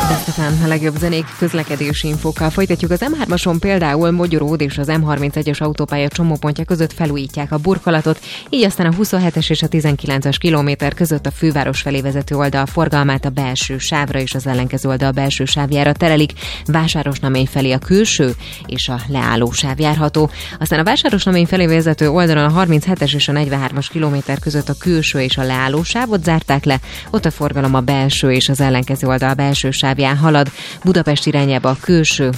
A legjobb zenék közlekedési infókkal folytatjuk. Az M3-ason például Mogyoród és az M31-es autópálya csomópontja között felújítják a burkolatot, így aztán a 27-es és a 19-es kilométer között a főváros felé vezető oldal forgalmát a belső sávra és az ellenkező oldal belső sávjára terelik. Vásárosnamény felé a külső és a leálló sáv járható. Aztán a Vásárosnamény felé vezető oldalon a 37-es és a 43-as kilométer között a külső és a leálló sávot zárták le, ott a forgalom a belső és az ellenkező oldal belső sávján halad. Budapest irányába a külső